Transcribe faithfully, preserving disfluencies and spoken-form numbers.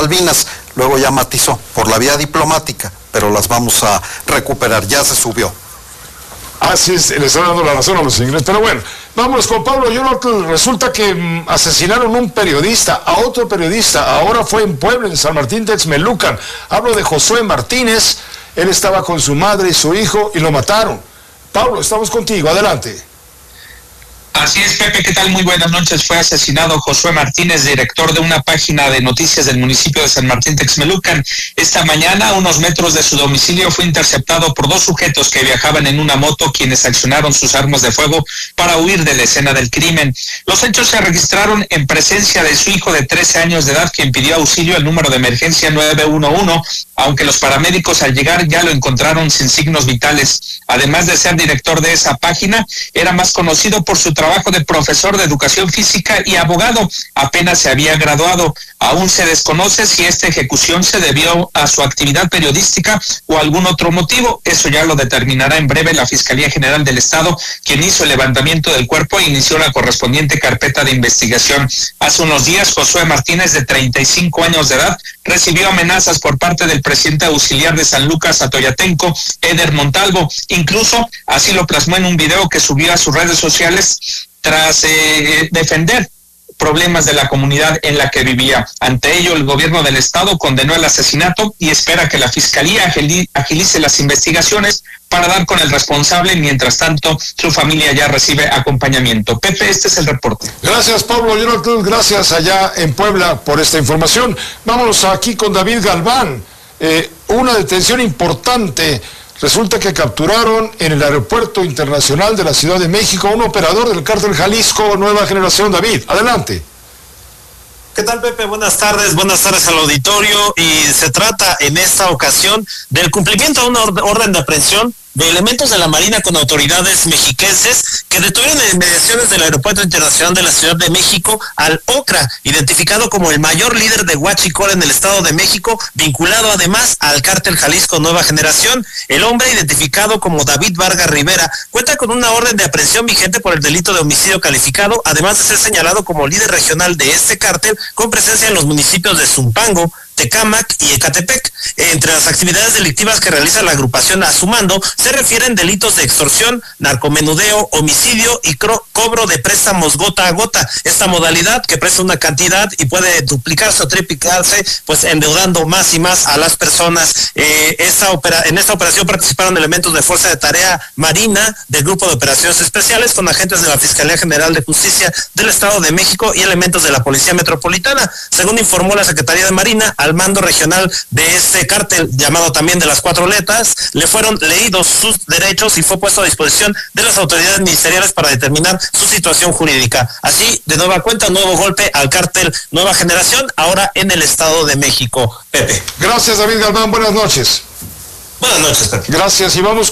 Malvinas. Luego ya matizó por la vía diplomática, pero las vamos a recuperar, ya se subió. Así es, le están dando la razón a los ingleses. Pero bueno, vamos con Pablo. Yo resulta que mmm, asesinaron a un periodista, a otro periodista. Ahora fue en Puebla, en San Martín Texmelucan. Hablo de Josué Martínez. Él estaba con su madre y su hijo y lo mataron. Pablo, estamos contigo. Adelante. Así es, Pepe, ¿qué tal? Muy buenas noches. Fue asesinado Josué Martínez, director de una página de noticias del municipio de San Martín Texmelucan. Esta mañana, a unos metros de su domicilio, fue interceptado por dos sujetos que viajaban en una moto, quienes accionaron sus armas de fuego para huir de la escena del crimen. Los hechos se registraron en presencia de su hijo de trece años de edad, quien pidió auxilio al número de emergencia nueve uno uno, aunque los paramédicos al llegar ya lo encontraron sin signos vitales. Además de ser director de esa página, era más conocido por su trabajo de profesor de educación física y abogado. Apenas se había graduado. Aún se desconoce si esta ejecución se debió a su actividad periodística o algún otro motivo. Eso ya lo determinará en breve la Fiscalía General del Estado, quien hizo el levantamiento del cuerpo e inició la correspondiente carpeta de investigación. Hace unos días, Josué Martínez, de treinta y cinco años de edad, recibió amenazas por parte del presidente auxiliar de San Lucas, Atoyatenco, Eder Montalvo. Incluso así lo plasmó en un video que subió a sus redes sociales tras eh, defender problemas de la comunidad en la que vivía. Ante ello, el gobierno del estado condenó el asesinato y espera que la fiscalía agilice las investigaciones para dar con el responsable. Mientras tanto, su familia ya recibe acompañamiento. Pepe, este es el reporte. Gracias, Pablo. Jonathan, gracias allá en Puebla por esta información. Vámonos aquí con David Galván. Eh, una detención importante. Resulta que capturaron en el Aeropuerto Internacional de la Ciudad de México a un operador del Cártel Jalisco Nueva Generación. David, adelante. ¿Qué tal, Pepe? Buenas tardes, buenas tardes al auditorio. Y se trata en esta ocasión del cumplimiento de una orden de aprehensión de elementos de la Marina con autoridades mexiquenses que detuvieron en inmediaciones del Aeropuerto Internacional de la Ciudad de México al Ocra, identificado como el mayor líder de huachicol en el Estado de México, vinculado además al Cártel Jalisco Nueva Generación. El hombre, identificado como David Vargas Rivera, cuenta con una orden de aprehensión vigente por el delito de homicidio calificado, además de ser señalado como líder regional de este cártel, con presencia en los municipios de Zumpango, Tecámac y Ecatepec. Entre las actividades delictivas que realiza la agrupación a su mando se refieren delitos de extorsión, narcomenudeo, homicidio y cro- cobro de préstamos gota a gota. Esta modalidad que presta una cantidad y puede duplicarse o triplicarse, pues endeudando más y más a las personas. Eh, esta opera- en esta operación participaron elementos de Fuerza de Tarea Marina, del Grupo de Operaciones Especiales, con agentes de la Fiscalía General de Justicia del Estado de México y elementos de la Policía Metropolitana. Según informó la Secretaría de Marina, al mando regional de este cártel, llamado también de las cuatro letras, le fueron leídos sus derechos y fue puesto a disposición de las autoridades ministeriales para determinar su situación jurídica. Así, de nueva cuenta, un nuevo golpe al cártel Nueva Generación, ahora en el Estado de México. Pepe. Gracias, David Galván. Buenas noches. Buenas noches, Pepe. Gracias, y vamos